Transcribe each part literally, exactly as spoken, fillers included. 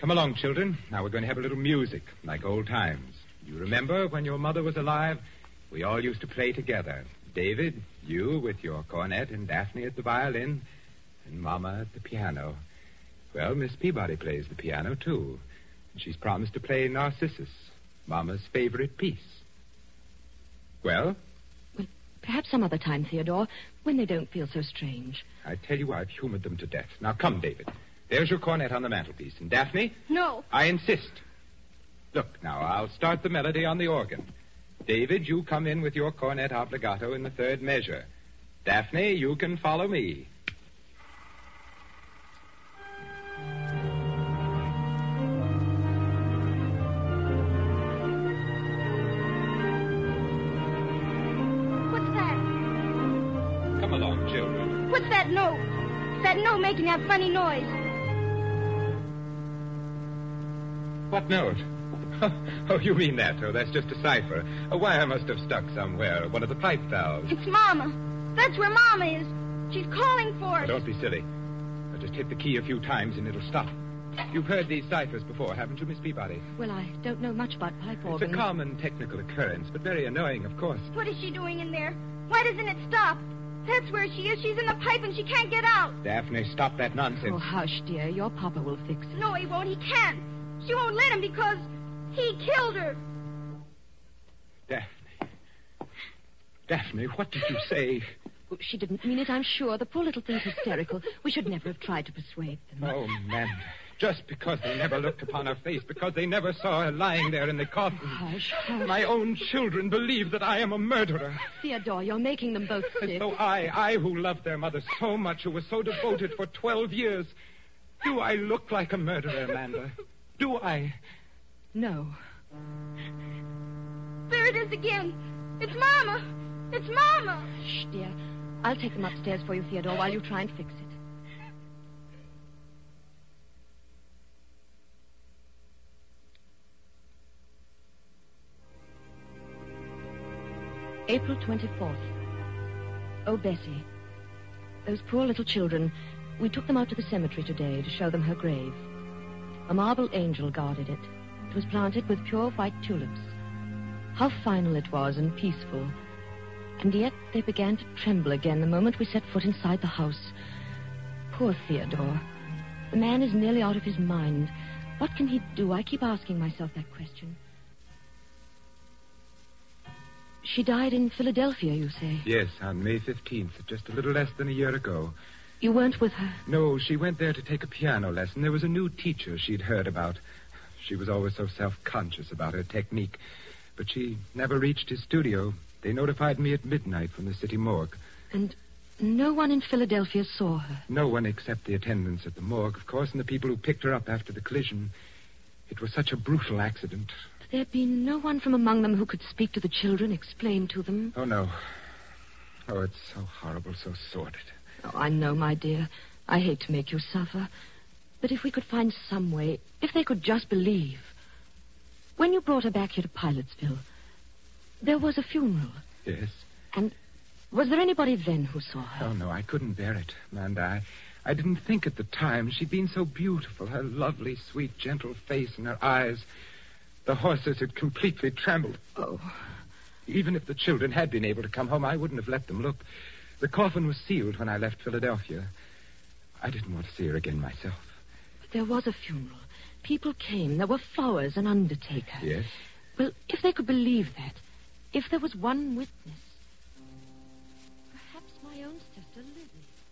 Come along, children. Now we're going to have a little music, like old times. You remember when your mother was alive? We all used to play together. David, you with your cornet, and Daphne at the violin, and Mama at the piano. Well, Miss Peabody plays the piano, too. And she's promised to play Narcissus, Mama's favorite piece. Well? Well, perhaps some other time, Theodore, when they don't feel so strange. I tell you, I've humored them to death. Now, come, David. There's your cornet on the mantelpiece. And Daphne? No. I insist. Look, now, I'll start the melody on the organ. David, you come in with your cornet obbligato in the third measure. Daphne, you can follow me. What's that? Come along, children. What's that note? That note making that funny noise. What note? Oh, you mean that? Oh, that's just a cipher. A wire must have stuck somewhere. One of the pipe valves. It's Mama. That's where Mama is. She's calling for us. Now, don't be silly. I'll just hit the key a few times and it'll stop. You've heard these ciphers before, haven't you, Miss Peabody? Well, I don't know much about pipe organs. It's a common technical occurrence, but very annoying, of course. What is she doing in there? Why doesn't it stop? That's where she is. She's in the pipe and she can't get out. Daphne, stop that nonsense. Oh, hush, dear. Your papa will fix it. No, he won't. He can't. She won't let him because he killed her. Daphne. Daphne, what did you say? Oh, she didn't mean it, I'm sure. The poor little thing's hysterical. We should never have tried to persuade them. Oh, Amanda. Just because they never looked upon her face, because they never saw her lying there in the coffin. Hush, hush. My own children believe that I am a murderer. Theodore, you're making them both sick. As though I, I who loved their mother so much, who was so devoted for twelve years, do I look like a murderer, Amanda? Do I? No. There it is again. It's Mama. It's Mama. Shh, dear. I'll take them upstairs for you, Theodore, while you try and fix it. April twenty-fourth. Oh, Bessie. Those poor little children. We took them out to the cemetery today to show them her grave. A marble angel guarded it. It was planted with pure white tulips. How final it was and peaceful. And yet they began to tremble again the moment we set foot inside the house. Poor Theodore. The man is nearly out of his mind. What can he do? I keep asking myself that question. She died in Philadelphia, you say? Yes, on May fifteenth, just a little less than a year ago. You weren't with her? No, she went there to take a piano lesson. There was a new teacher she'd heard about. She was always so self-conscious about her technique. But she never reached his studio. They notified me at midnight from the city morgue. And no one in Philadelphia saw her? No one except the attendants at the morgue, of course, and the people who picked her up after the collision. It was such a brutal accident. There'd been no one from among them who could speak to the children, explain to them? Oh, no. Oh, it's so horrible, so sordid. Oh, I know, my dear. I hate to make you suffer. But if we could find some way, if they could just believe. When you brought her back here to Pilotsville, there was a funeral. Yes. And was there anybody then who saw her? Oh, no, I couldn't bear it, Amanda. I, I didn't think at the time. She'd been so beautiful, her lovely, sweet, gentle face and her eyes. The horses had completely trembled. Oh. Even if the children had been able to come home, I wouldn't have let them look. The coffin was sealed when I left Philadelphia. I didn't want to see her again myself. But there was a funeral. People came. There were flowers, an undertaker. Yes? Well, if they could believe that, if there was one witness, perhaps my own sister, Lizzie.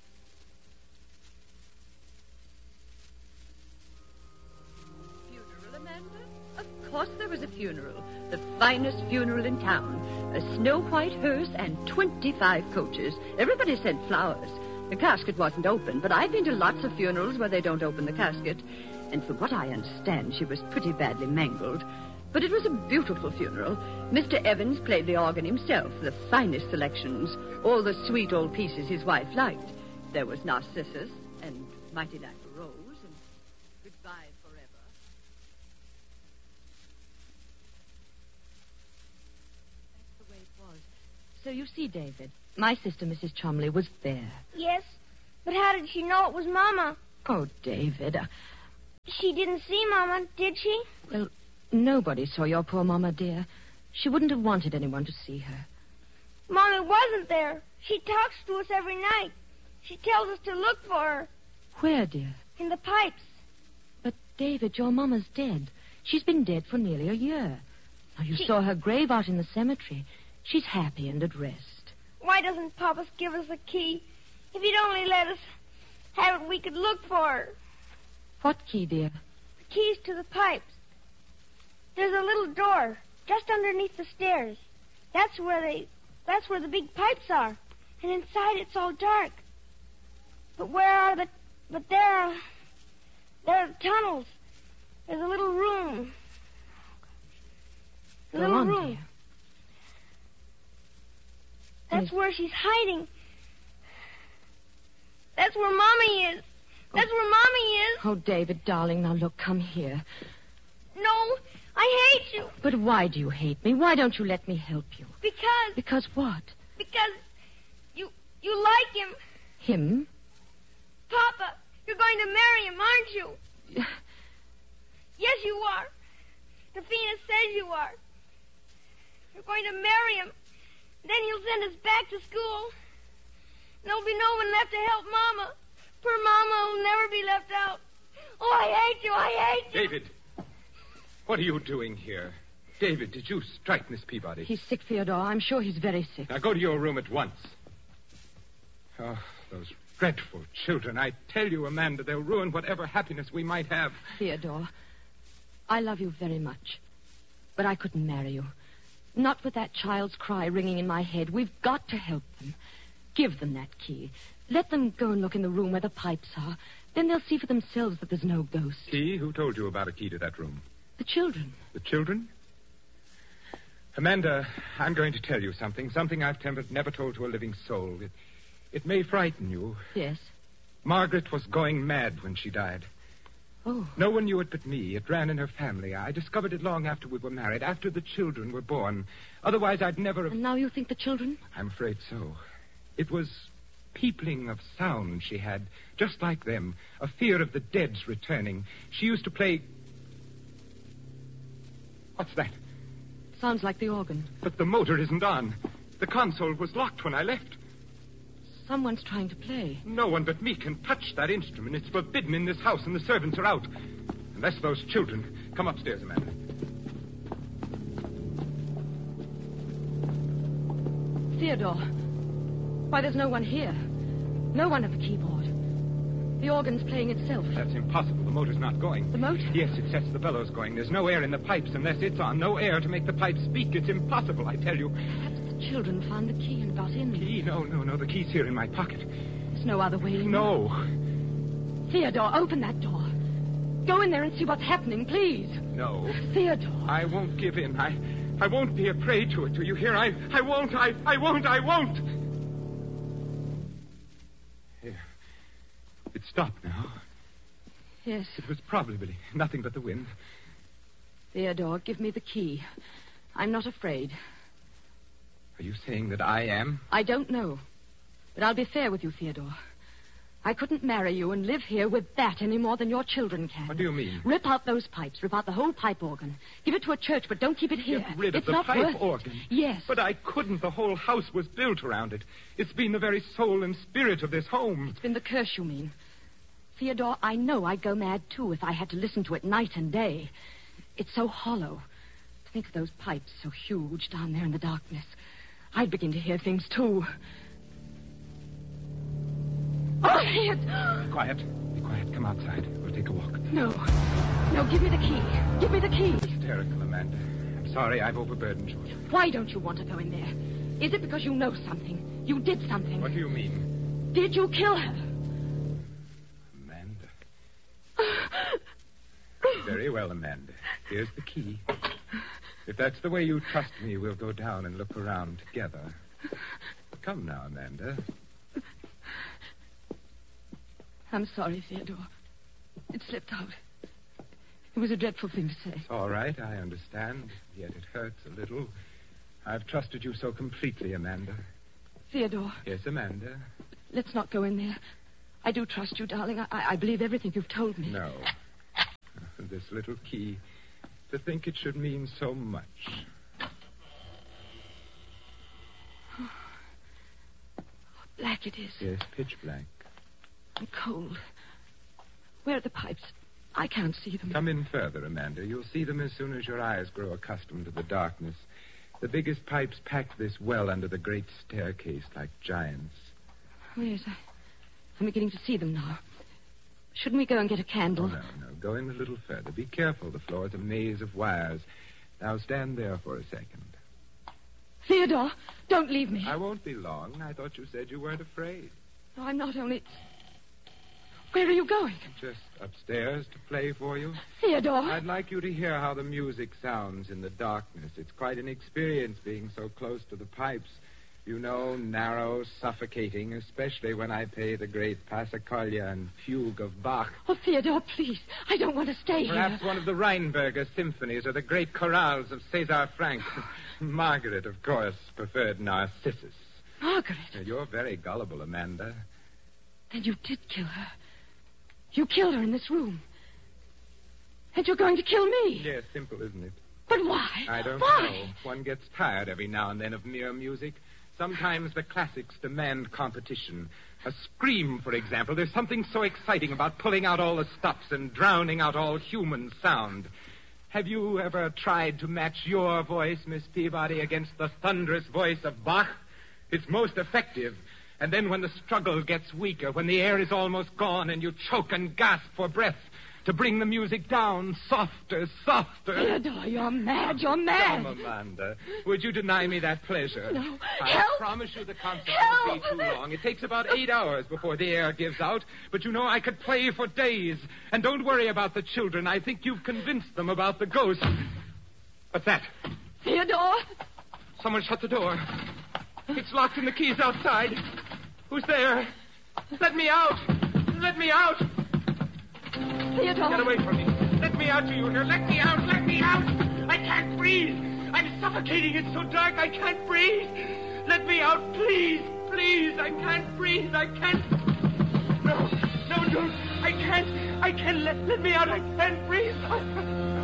Funeral, Amanda? Of course there was a funeral. The finest funeral in town. A snow-white hearse and twenty-five coaches. Everybody sent flowers. The casket wasn't open, but I've been to lots of funerals where they don't open the casket. And from what I understand, she was pretty badly mangled. But it was a beautiful funeral. Mister Evans played the organ himself, the finest selections. All the sweet old pieces his wife liked. There was Narcissus and Mighty Like a Rose and Goodbye Forever. That's the way it was. So you see, David, my sister, Missus Chumley, was there. Yes, but how did she know it was Mama? Oh, David, uh, She didn't see Mama, did she? Well, nobody saw your poor Mama, dear. She wouldn't have wanted anyone to see her. Mommy wasn't there. She talks to us every night. She tells us to look for her. Where, dear? In the pipes. But, David, your Mama's dead. She's been dead for nearly a year. Now, you She... saw her grave out in the cemetery. She's happy and at rest. Why doesn't Papa give us a key? If he'd only let us have it, we could look for her. What key, dear? The keys to the pipes. There's a little door just underneath the stairs. That's where they... That's where the big pipes are. And inside it's all dark. But where are the... But there are... There are tunnels. There's a little room. A Go little on, room. dear. That's Yes. where she's hiding. That's where Mommy is. That's where Mommy is. Oh, David, darling, now look, come here. No, I hate you. But why do you hate me? Why don't you let me help you? Because... Because what? Because you... You like him. Him? Papa, you're going to marry him, aren't you? Yes, you are. Tafina says you are. You're going to marry him. Then he'll send us back to school. There'll be no one left to help Mama. Poor Mama will never be left out. Oh, I hate you. I hate you. David, what are you doing here? David, did you strike Miss Peabody? He's sick, Theodore. I'm sure he's very sick. Now go to your room at once. Oh, those dreadful children. I tell you, Amanda, they'll ruin whatever happiness we might have. Theodore, I love you very much. But I couldn't marry you. Not with that child's cry ringing in my head. We've got to help them. Give them that key. Let them go and look in the room where the pipes are. Then they'll see for themselves that there's no ghost. Key? Who told you about a key to that room? The children. The children? Amanda, I'm going to tell you something. Something I've tem- never told to a living soul. It, it may frighten you. Yes. Margaret was going mad when she died. Oh. No one knew it but me. It ran in her family. I discovered it long after we were married, after the children were born. Otherwise, I'd never have... And now you think the children? I'm afraid so. It was peopling of sound she had, just like them. A fear of the dead's returning. She used to play... What's that? Sounds like the organ. But the motor isn't on. The console was locked when I left. Someone's trying to play. No one but me can touch that instrument. It's forbidden in this house, and the servants are out. Unless those children... Come upstairs, Amanda. Theodore. Why, there's no one here. No one at the keyboard. The organ's playing itself. That's impossible. The motor's not going. The motor? Yes, it sets the bellows going. There's no air in the pipes unless it's on. No air to make the pipes speak. It's impossible, I tell you. Perhaps the children found the key and got in. Key? No, no, no. The key's here in my pocket. There's no other way in. No. Theodore, open that door. Go in there and see what's happening, please. No. Theodore. I won't give in. I I won't be a prey to it. Do you hear? I I won't. I I won't. I won't. Here. It's stopped now. Yes. It was probably nothing but the wind. Theodore, give me the key. I'm not afraid. Are you saying that I am? I don't know. But I'll be fair with you, Theodore. I couldn't marry you and live here with that any more than your children can. What do you mean? Rip out those pipes. Rip out the whole pipe organ. Give it to a church, but don't keep it here. Get rid of it's the not pipe worth it. organ. Yes. But I couldn't. The whole house was built around it. It's been the very soul and spirit of this home. It's been the curse, you mean. Theodore, I know I'd go mad, too, if I had to listen to it night and day. It's so hollow. Think of those pipes so huge down there in the darkness. I'd begin to hear things, too. Oh, it... Be quiet. Be quiet. Come outside. We'll take a walk. No. No, give me the key. Give me the key. Hysterical, Amanda. I'm sorry I've overburdened you. Why don't you want to go in there? Is it because you know something? You did something? What do you mean? Did you kill her? Amanda. Very well, Amanda. Here's the key. If that's the way you trust me, we'll go down and look around together. Come now, Amanda. I'm sorry, Theodore. It slipped out. It was a dreadful thing to say. It's all right, I understand. Yet it hurts a little. I've trusted you so completely, Amanda. Theodore. Yes, Amanda? Let's not go in there. I do trust you, darling. I, I believe everything you've told me. No. this little key. To think it should mean so much. Oh, black it is. Yes, pitch black. And cold. Where are the pipes? I can't see them. Come in further, Amanda. You'll see them as soon as your eyes grow accustomed to the darkness. The biggest pipes packed this well under the great staircase like giants. Oh, yes, I, I'm beginning to see them now. Shouldn't we go and get a candle? Oh, no, no. Go in a little further. Be careful. The floor is a maze of wires. Now stand there for a second. Theodore, don't leave me. I won't be long. I thought you said you weren't afraid. No, I'm not only... Where are you going? Just upstairs to play for you. Theodore. I'd like you to hear how the music sounds in the darkness. It's quite an experience being so close to the pipes. You know, narrow, suffocating, especially when I play the great Passacaglia and Fugue of Bach. Oh, Theodore, please. I don't want to stay Perhaps here. one of the Rheinberger symphonies or the great chorales of César Franck. Margaret, of course, preferred Narcissus. Margaret? You're very gullible, Amanda. Then you did kill her. You killed her in this room. And you're going to kill me. Yes, simple, isn't it? But why? I don't why? know. One gets tired every now and then of mere music. Sometimes the classics demand competition. A scream, for example. There's something so exciting about pulling out all the stops and drowning out all human sound. Have you ever tried to match your voice, Miss Peabody, against the thunderous voice of Bach? It's most effective. And then when the struggle gets weaker, when the air is almost gone and you choke and gasp for breath, to bring the music down softer, softer. Theodore, you're mad. You're mad. Come, Amanda. Would you deny me that pleasure? No. I Help. promise you the concert Help. won't be too long. It takes about eight hours before the air gives out. But you know, I could play for days. And don't worry about the children. I think you've convinced them about the ghost. What's that? Theodore. Someone shut the door. It's locked and the key's outside. Who's there? Let me out. Let me out. Theodore. Get away from me. Let me out, do you hear? Let me out. Let me out. I can't breathe. I'm suffocating. It's so dark. I can't breathe. Let me out, please. Please. I can't breathe. I can't. No. No, don't. I can't. I can't. Let, let me out. I can't breathe.